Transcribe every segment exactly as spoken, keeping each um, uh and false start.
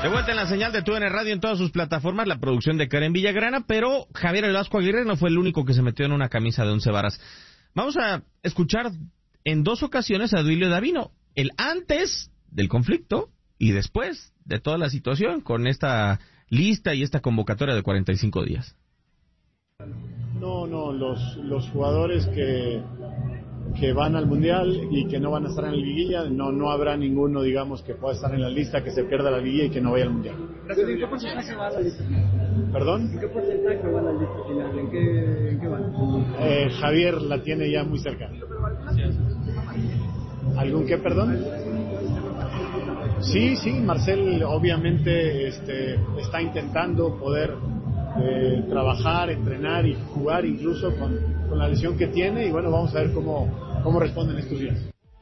De vuelta en la señal de T U D N Radio en todas sus plataformas, la producción de Karen Villagrana, pero Javier El Vasco Aguirre no fue el único que se metió en una camisa de once varas. Vamos a escuchar en dos ocasiones a Duilio Davino, el antes del conflicto y después de toda la situación con esta lista y esta convocatoria de cuarenta y cinco días. No, no, los, los jugadores que, que van al Mundial y que no van a estar en la liguilla, no, no habrá ninguno, digamos, que pueda estar en la lista, que se pierda la liguilla y que no vaya al Mundial. ¿En qué porcentaje va la lista? ¿Perdón? ¿En qué porcentaje va la lista final? ¿En qué, en qué va? Eh, Javier la tiene ya muy cerca. ¿Algún qué, perdón? Sí, sí, Marcel obviamente este, está intentando poder eh, trabajar, entrenar y jugar incluso con, con la lesión que tiene, y bueno, vamos a ver cómo, cómo responden estos días.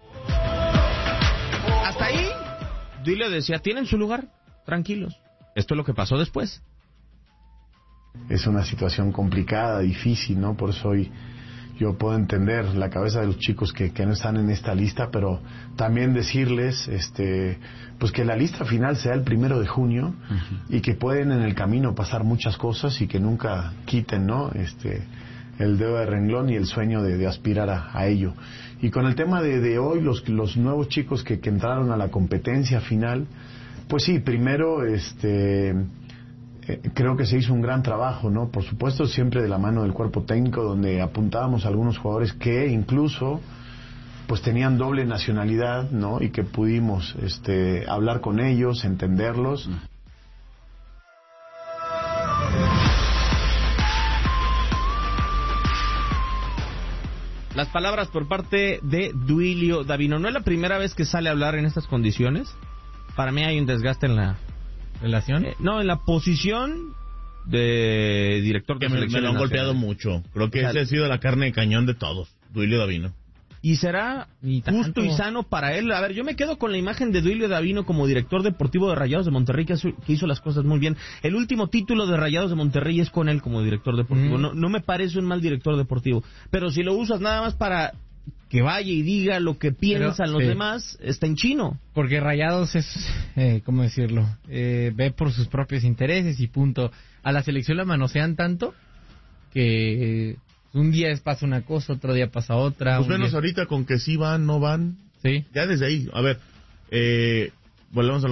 Hasta ahí, Duilio decía, tienen su lugar, tranquilos. Esto es lo que pasó después. Es una situación complicada, difícil, ¿no? Por eso hoy yo puedo entender la cabeza de los chicos que, que no están en esta lista, pero también decirles este, pues que la lista final sea el primero de junio uh-huh. y que pueden en el camino pasar muchas cosas y que nunca quiten, ¿no? Este, el dedo de renglón y el sueño de, de aspirar a, a ello. Y con el tema de, de hoy, los, los nuevos chicos que, que entraron a la competencia final, pues sí, primero este Eh, creo que se hizo un gran trabajo, ¿no? Por supuesto, siempre de la mano del cuerpo técnico, donde apuntábamos a algunos jugadores que incluso pues tenían doble nacionalidad, ¿no? Y que pudimos este hablar con ellos, entenderlos. Las palabras por parte de Duilio Davino. ¿No es la primera vez que sale a hablar en estas condiciones? Para mí hay un desgaste en la relación. Eh, no, en la posición de director de que me, me lo han golpeado mucho. Creo que o sea, ese ha sido la carne de cañón de todos, Duilio Davino. ¿Y será justo y sano para él? A ver, yo me quedo con la imagen de Duilio Davino como director deportivo de Rayados de Monterrey, que hizo las cosas muy bien. El último título de Rayados de Monterrey es con él como director deportivo. Mm. No, no me parece un mal director deportivo. Pero si lo usas nada más para que vaya y diga lo que piensan Pero, los sí. demás, está en chino. Porque Rayados es, eh, ¿cómo decirlo? Eh, ve por sus propios intereses y punto. A la selección la manosean tanto que eh, un día pasa una cosa, otro día pasa otra. Pues menos día... ahorita con que sí van, no van. Sí. Ya desde ahí, a ver, eh, volvemos a